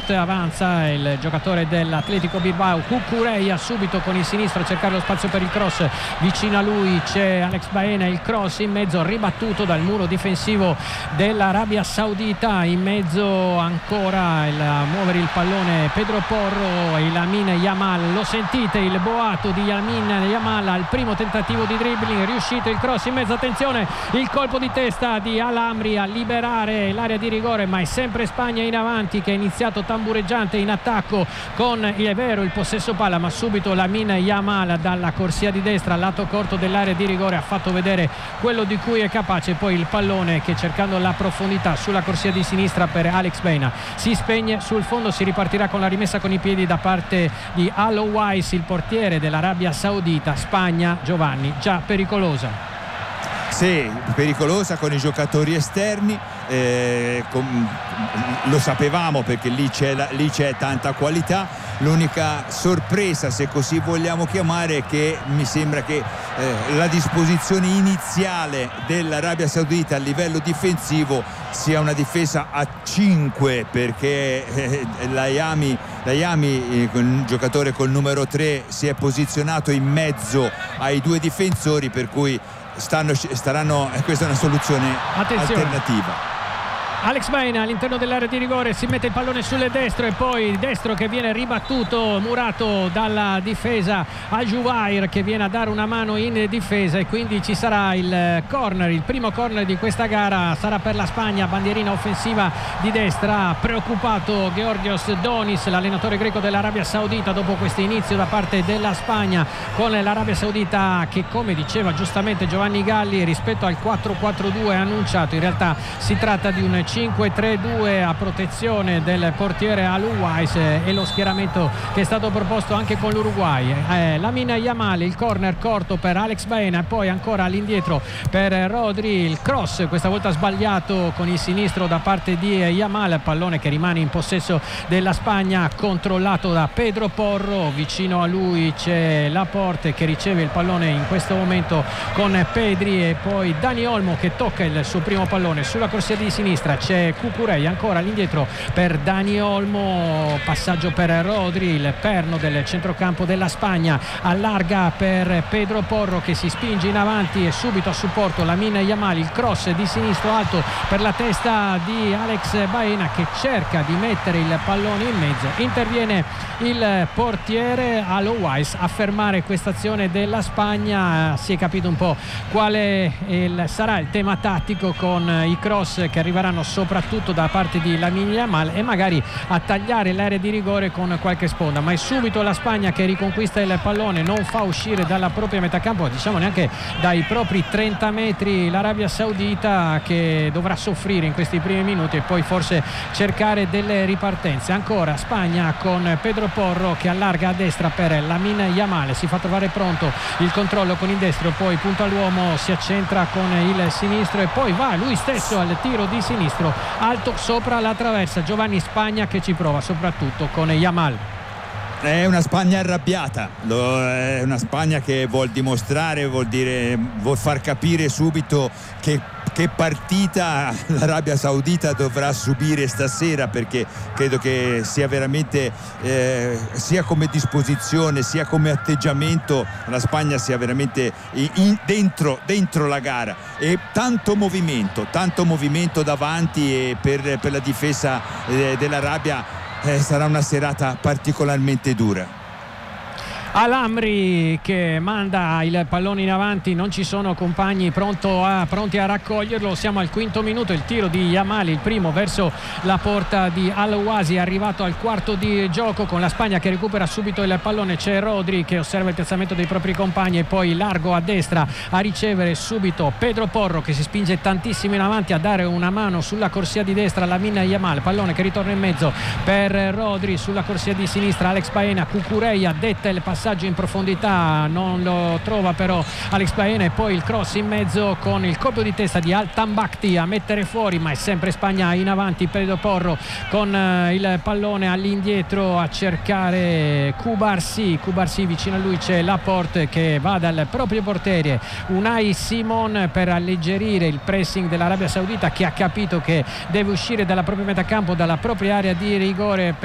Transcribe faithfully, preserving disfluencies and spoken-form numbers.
Laporte, avanza il giocatore dell'Atletico Bilbao Cucurella subito con il sinistro a cercare lo spazio per il cross, vicino a lui c'è Alex Baena, il cross in mezzo ribattuto dal muro difensivo dell'Arabia Saudita, in mezzo ancora il muovere il pallone Pedro Porro e Lamine Yamal. Lo sentite il boato di Lamine Yamal al primo tentativo di dribbling, riuscito il cross in mezzo, attenzione il colpo di testa di Al-Amri a liberare l'area di rigore, ma è sempre Spagna in avanti che ha iniziato tambureggiante in attacco con, è vero, il possesso palla, ma subito Lamine Yamal dalla corsia di destra al lato corto dell'area di rigore ha fatto vedere quello di cui è capace. Poi il pallone che, cercando la profondità sulla corsia di sinistra per Alex Baena, si spegne sul fondo. Si ripartirà con la rimessa con i piedi da parte di Al Owais, il portiere dell'Arabia Saudita. Spagna, Giovanni, già pericolosa. Sì, pericolosa con i giocatori esterni, eh, con, lo sapevamo perché lì c'è, la, lì c'è tanta qualità. L'unica sorpresa, se così vogliamo chiamare, è che mi sembra che eh, la disposizione iniziale dell'Arabia Saudita a livello difensivo sia una difesa a cinque, perché eh, Layami, Layami eh, un giocatore col numero tre, si è posizionato in mezzo ai due difensori, per cui Stanno, staranno, questa è una soluzione Attenzione. alternativa. Alex Baena all'interno dell'area di rigore, si mette il pallone sulle destro e poi destro che viene ribattuto, murato dalla difesa a Juvair, che viene a dare una mano in difesa, e quindi ci sarà il corner, il primo corner di questa gara sarà per la Spagna. Bandierina offensiva di destra, preoccupato Georgios Donis, l'allenatore greco dell'Arabia Saudita, dopo questo inizio da parte della Spagna con l'Arabia Saudita che, come diceva giustamente Giovanni Galli, rispetto al quattro quattro due annunciato, in realtà si tratta di un cinque tre due a protezione del portiere Al Owais, e lo schieramento che è stato proposto anche con l'Uruguay. eh, Lamine Yamal, il corner corto per Alex Baena, e poi ancora all'indietro per Rodri, il cross questa volta sbagliato con il sinistro da parte di Yamal, pallone che rimane in possesso della Spagna, controllato da Pedro Porro. Vicino a lui c'è Laporte che riceve il pallone in questo momento con Pedri, e poi Dani Olmo che tocca il suo primo pallone sulla corsia di sinistra. C'è Cucurella ancora all'indietro per Dani Olmo, passaggio per Rodri, il perno del centrocampo della Spagna, allarga per Pedro Porro che si spinge in avanti, e subito a supporto Lamine Yamal, il cross di sinistro alto per la testa di Alex Baena che cerca di mettere il pallone in mezzo. Interviene il portiere Al Owais a fermare questa azione della Spagna. Si è capito un po' quale il, sarà il tema tattico, con i cross che arriveranno soprattutto da parte di Lamine Yamal e magari a tagliare l'area di rigore con qualche sponda. Ma è subito la Spagna che riconquista il pallone, non fa uscire dalla propria metà campo, diciamo neanche dai propri trenta metri, l'Arabia Saudita, che dovrà soffrire in questi primi minuti e poi forse cercare delle ripartenze. Ancora Spagna con Pedro Porro che allarga a destra per Lamine Yamal, si fa trovare pronto il controllo con il destro, poi punta all'uomo, si accentra con il sinistro e poi va lui stesso al tiro di sinistro alto sopra la traversa. Giovanni, Spagna che ci prova soprattutto con Yamal. È una Spagna arrabbiata, è una Spagna che vuol dimostrare, vuol dire, vuol far capire subito che che partita l'Arabia Saudita dovrà subire stasera, perché credo che sia veramente eh, sia come disposizione sia come atteggiamento la Spagna sia veramente in, dentro, dentro la gara, e tanto movimento tanto movimento davanti, e per, per la difesa eh, dell'Arabia eh, sarà una serata particolarmente dura. Al-Amri che manda il pallone in avanti, non ci sono compagni pronto a, pronti a raccoglierlo. Siamo al quinto minuto, il tiro di Yamal, il primo verso la porta di Al-Owasi, è arrivato al quarto di gioco con la Spagna che recupera subito il pallone. C'è Rodri che osserva il piazzamento dei propri compagni e poi largo a destra a ricevere subito Pedro Porro che si spinge tantissimo in avanti a dare una mano sulla corsia di destra alla Lamine Yamal, pallone che ritorna in mezzo per Rodri sulla corsia di sinistra. Alex Baena, Cucurella detta il passaggio in profondità, non lo trova però Alex Baena, e poi il cross in mezzo con il colpo di testa di Al-Tambakti a mettere fuori, ma è sempre Spagna in avanti. Pedro Porro con uh, il pallone all'indietro a cercare Cubarsi, Cubarsi vicino a lui c'è Laporte che va dal proprio portiere Unai Simon per alleggerire il pressing dell'Arabia Saudita, che ha capito che deve uscire dalla propria metà campo, dalla propria area di rigore